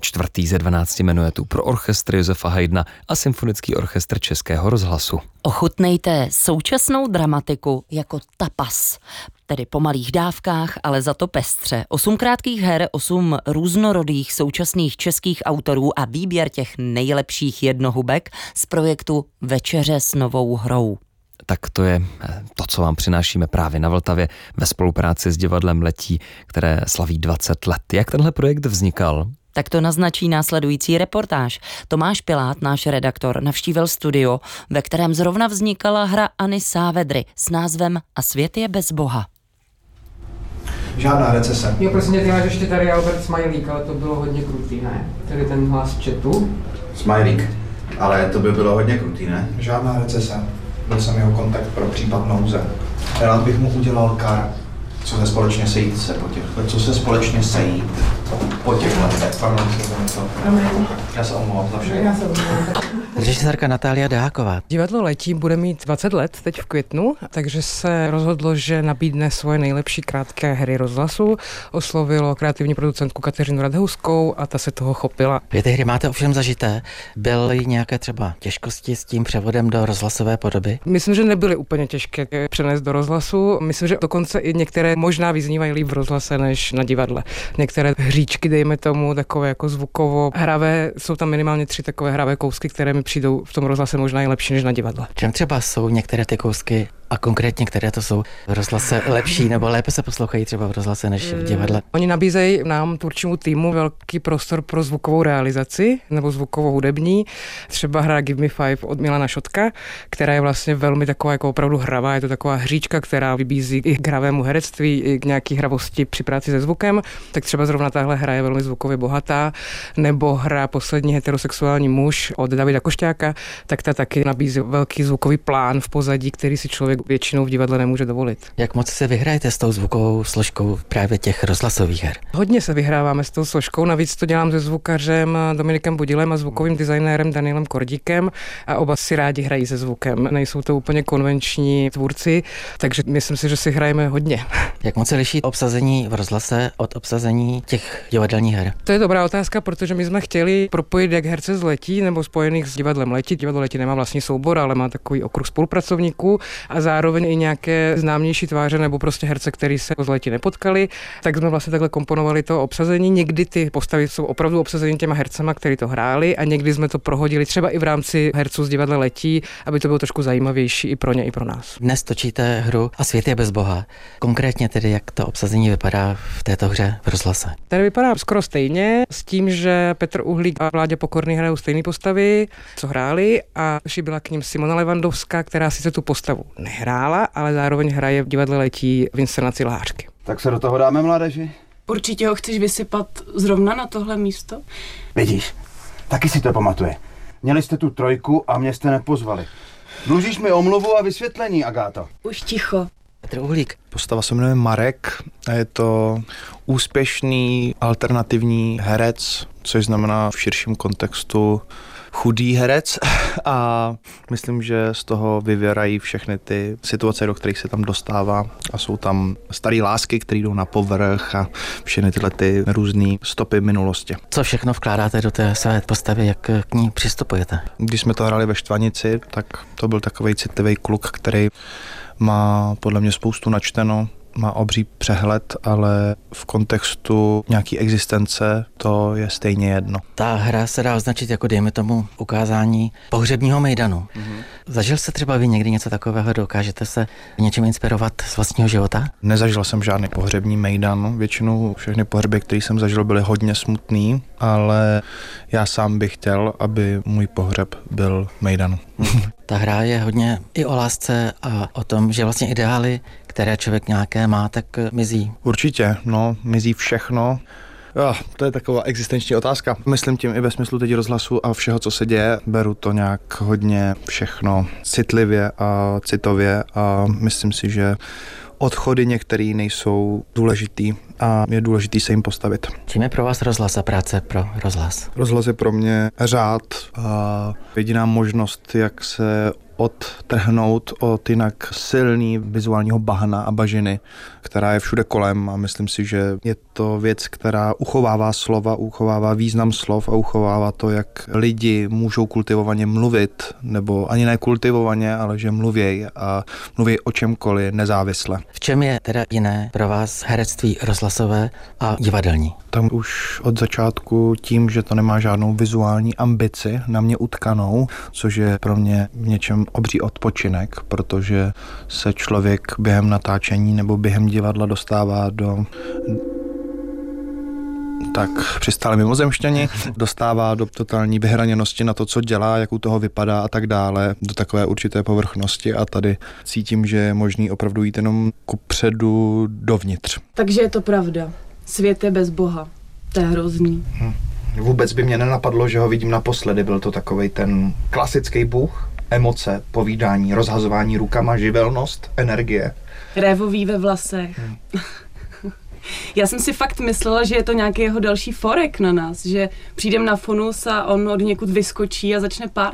čtvrtý ze 12 menuetů pro orchestr Josefa Haydna a Symfonický orchestr Českého rozhlasu. Ochutnejte současnou dramatiku jako tapas, tedy po malých dávkách, ale za to pestře. 8 krátkých her, 8 různorodých současných českých autorů a výběr těch nejlepších jednohubek z projektu Večeře s novou hrou. Tak to je to, co vám přinášíme právě na Vltavě ve spolupráci s divadlem Letí, které slaví 20 let. Jak tenhle projekt vznikal? Tak to naznačí následující reportáž. Tomáš Pilát, náš redaktor, navštívil studio, ve kterém zrovna vznikala hra Anny Sávedry s názvem A svět je bez Boha. Žádná recese. Jo, prosím tě, ty máš ještě tady Albert Smajlík, ale to bylo hodně krutý, ne? Tady ten hlas chatu. Smajlík, ale to by bylo hodně krutý, ne? Žádná recese. Byl jsem jeho kontakt pro případ nouze. Rád bych mu udělal kar. Co se společně sejít po těch letech. Pardon, já se omlouvám za všechno. Režisérka Natália Deháková. Divadlo Letí bude mít 20 let teď v květnu, takže se rozhodlo, že nabídne svoje nejlepší krátké hry rozhlasu. Oslovilo kreativní producentku Kateřinu Radhouskou a ta se toho chopila. Vy ty hry máte ovšem zažité. Byly nějaké třeba těžkosti s tím převodem do rozhlasové podoby? Myslím, že nebyly úplně těžké přenést do rozhlasu. Myslím, že dokonce i některé možná vyznívají líp v rozhlase než na divadle. Některé hříčky, dejme tomu, takové jako zvukovo hravé, jsou tam minimálně 3 takové hravé kousky, které mi přijdou v tom rozhlase možná i lepší než na divadle. Čem třeba jsou některé ty kousky a konkrétně které to jsou v rozhlase lepší nebo lépe se poslouchají třeba v rozhlase než v divadle? Oni nabízejí nám tvůrčímu týmu velký prostor pro zvukovou realizaci nebo zvukovou hudební. Třeba hra Give Me Five od Milana Šotka, která je vlastně velmi taková jako opravdu hravá, je to taková hříčka, která vybízí i k hravému herectví, i k nějaký hravosti při práci se zvukem. Tak třeba zrovna tahle hra je velmi zvukově bohatá, nebo hra Poslední heterosexuální muž od Davida Košťáka, tak ta taky nabízí velký zvukový plán v pozadí, který si člověk většinou v divadle nemůže dovolit. Jak moc se vyhrajete s tou zvukovou složkou právě těch rozhlasových her? Hodně se vyhráváme s tou složkou, navíc to dělám se zvukařem Dominikem Budilem a zvukovým designérem Danielem Kordíkem a oba si rádi hrají se zvukem. Nejsou to úplně konvenční tvůrci, takže myslím si, že si hrajeme hodně. Jak moc se liší obsazení v rozhlase od obsazení těch divadelních her? To je dobrá otázka, protože my jsme chtěli propojit jak herce z Letí nebo spojených s divadlem Letí. Divadlo Letí nemá vlastní soubor, ale má takový okruh spolupracovníků a zároveň i nějaké známější tváře nebo prostě herce, který se z Letí nepotkali, tak jsme vlastně takhle komponovali to obsazení. Někdy ty postavy jsou opravdu obsazení těma hercema, kteří to hráli, a někdy jsme to prohodili třeba i v rámci herců z divadla Letí, aby to bylo trošku zajímavější i pro ně, i pro nás. Dnes točíte hru A svět je bez Boha. Konkrétně tedy, jak to obsazení vypadá v této hře v rozhlase? Tady vypadá skoro stejně, s tím, že Petr Uhlík a Vláďa Pokorný hrajou stejné postavy, co hráli, a byla k ním Simona Levandovská, která sice tu postavu nehrála, ale zároveň hraje v divadle Letí v inscenaci Lhářky. Tak se do toho dáme, mládeži? Určitě ho chceš vysypat zrovna na tohle místo? Vidíš, taky si to pamatuje. Měli jste tu 3 a mě jste nepozvali. Dlužíš mi omluvu a vysvětlení, Agáto. Už ticho. Petr Uhlík. Postava se jmenuje Marek a je to úspěšný alternativní herec, což znamená v širším kontextu chudý herec, a myslím, že z toho vyvěrají všechny ty situace, do kterých se tam dostává, a jsou tam staré lásky, které jdou na povrch a všechny tyhle ty různé stopy minulosti. Co všechno vkládáte do té své postavy, jak k ní přistupujete? Když jsme to hráli ve Štvanici, tak to byl takovej citlivý kluk, který má podle mě spoustu načteno, má obří přehled, ale v kontextu nějaký existence to je stejně jedno. Ta hra se dá označit jako, dejme tomu, ukázání pohřebního mejdanu. Zažil jste třeba vy někdy něco takového? Dokážete se něčím inspirovat z vlastního života? Nezažil jsem žádný pohřební mejdan. Většinou všechny pohřby, které jsem zažil, byly hodně smutný, ale já sám bych chtěl, aby můj pohřeb byl mejdan. Ta hra je hodně i o lásce a o tom, že vlastně ideály, které člověk nějaké má, tak mizí. Určitě, mizí všechno. To je taková existenční otázka. Myslím tím i ve smyslu teď rozhlasu a všeho, co se děje. Beru to nějak hodně všechno citlivě a citově a myslím si, že odchody některý nejsou důležitý a je důležitý se jim postavit. Čím je pro vás rozhlas a práce pro rozhlas? Rozhlas je pro mě řád a jediná možnost, jak se odtrhnout od jinak silný vizuálního bahna a bažiny, která je všude kolem a myslím si, že je to věc, která uchovává slova, uchovává význam slov a uchovává to, jak lidi můžou kultivovaně mluvit, nebo ani ne kultivovaně, ale že mluvěj a mluví o čemkoliv nezávisle. V čem je teda jiné pro vás herectví rozhlasové a divadelní? Tam už od začátku tím, že to nemá žádnou vizuální ambici na mě utkanou, což je pro mě v něčem obří odpočinek, protože se člověk během natáčení nebo během divadla dostává do přistále mimozemšťani, dostává do totální vyhraněnosti na to, co dělá, jak u toho vypadá a tak dále, do takové určité povrchnosti a tady cítím, že je možný opravdu jít jenom kupředu dovnitř. Takže je to pravda. Svět je bez Boha. To je hrozný. Vůbec by mě nenapadlo, že ho vidím naposledy. Byl to takovej ten klasický Bůh, emoce, povídání, rozhazování rukama, živelnost, energie. Révový ve vlasech. Já jsem si fakt myslela, že je to nějaký jeho další forek na nás, že přijdem na Fonus a on od někud vyskočí a začne pár